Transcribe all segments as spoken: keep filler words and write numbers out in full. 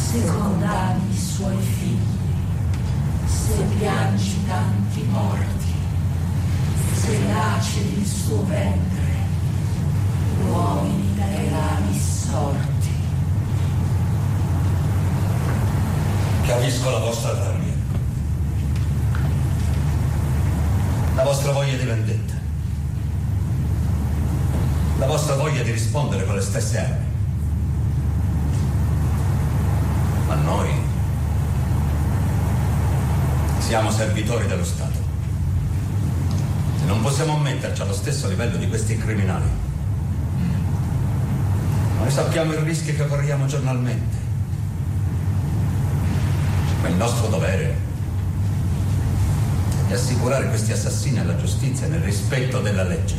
se condanni i suoi figli, se piangi tanti morti, se laceri il suo ventre, uomini dai rami sorti. Capisco la vostra rabbia, la vostra voglia di vendetta, la vostra voglia di rispondere con le stesse armi. Ma noi siamo servitori dello Stato e non possiamo metterci allo stesso livello di questi criminali. Noi sappiamo i rischi che corriamo giornalmente, ma il nostro dovere è di assicurare questi assassini alla giustizia nel rispetto della legge.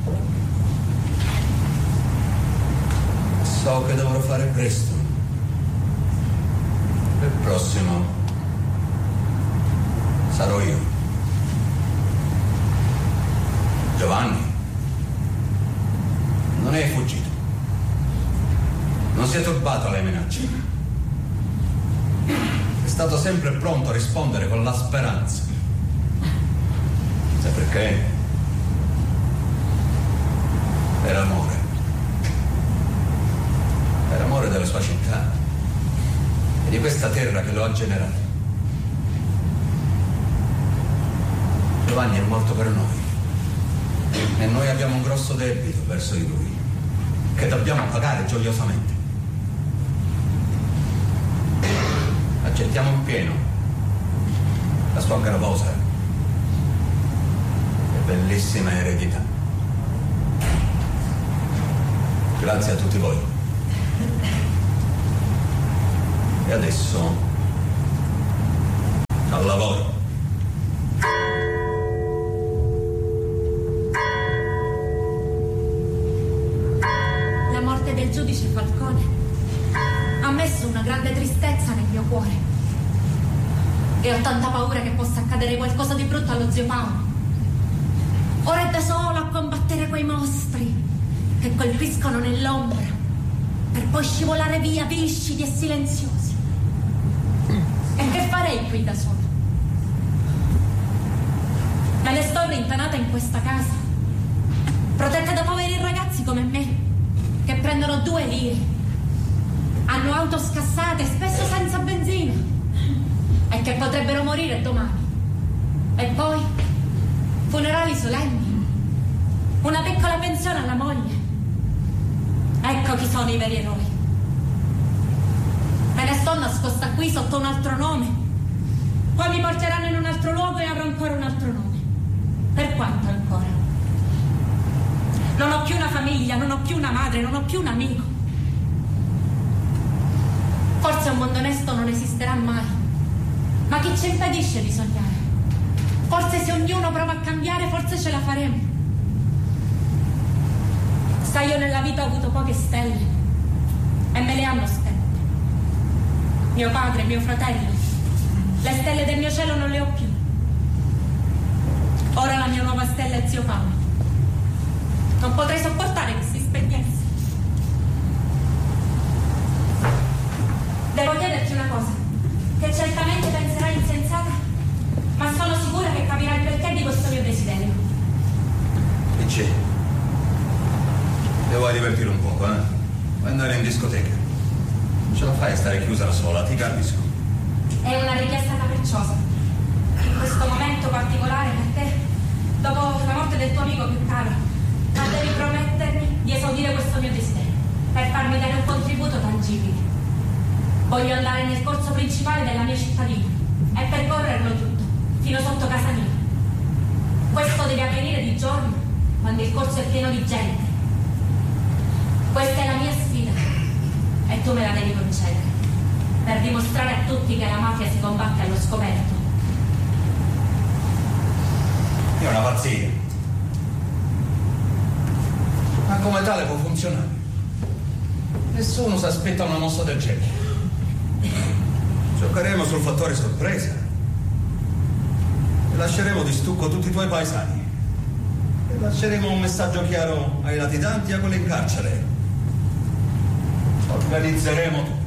So che dovrò fare presto. Il prossimo sarò io. Giovanni non è fuggito, non si è turbato alle minacce, è stato sempre pronto a rispondere con la speranza. Sai perché? Per amore, per amore della sua città e di questa terra che lo ha generato. Giovanni è morto per noi e noi abbiamo un grosso debito verso di lui che dobbiamo pagare gioiosamente. Accettiamo in pieno la sua gravosa e bellissima eredità. Grazie a tutti voi. E adesso al lavoro. La morte del giudice Falcone ha messo una grande tristezza nel mio cuore e ho tanta paura che possa accadere qualcosa di brutto allo zio Paolo. Ora è da solo a combattere quei mostri che colpiscono nell'ombra per poi scivolare via viscidi e silenziosi. E che farei qui da solo? Me ne sto rintanata in questa casa, protetta da poveri ragazzi come me, che prendono due lire, hanno auto scassate, spesso senza benzina, e che potrebbero morire domani. E poi funerali solenni, una piccola pensione alla moglie. Ecco chi sono i veri eroi. Me ne sto nascosta qui sotto un altro nome, poi mi porteranno in un altro luogo e avrò ancora un altro nome. Per quanto ancora? Non ho più una famiglia, non ho più una madre, non ho più un amico. Forse un mondo onesto non esisterà mai, ma chi ci impedisce di sognare? Forse se ognuno prova a cambiare, forse ce la faremo. Sai, io nella vita ho avuto poche stelle e me le hanno spente. Mio padre, mio fratello, le stelle del mio cielo non le ho più. Ora la mia nuova stella è zio Paolo. Non potrei sopportare che si spegnesse. Devo chiederti una cosa, che certamente penserai insensata, ma sono sicura che capirai il perché di questo mio desiderio. Che c'è? Ti vuoi divertire un poco, eh? Vuoi andare in discoteca? Non ce la fai a stare chiusa da sola, ti capisco. È una richiesta capricciosa. In questo momento particolare per te, dopo la morte del tuo amico più caro, ma devi promettermi di esaudire questo mio desiderio, per farmi dare un contributo tangibile. Voglio andare nel corso principale della mia cittadina e percorrerlo tutto, fino sotto casa mia. Questo deve avvenire di giorno, quando il corso è pieno di gente. Questa è la mia sfida e tu me la devi concedere, per dimostrare a tutti che la mafia si combatte allo scoperto. È una pazzia, ma come tale può funzionare. Nessuno si aspetta una mossa del genere. Giocheremo sul fattore sorpresa e lasceremo di stucco tutti i tuoi paesani e lasceremo un messaggio chiaro ai latitanti e a quelli in carcere. Organizzeremo tutto.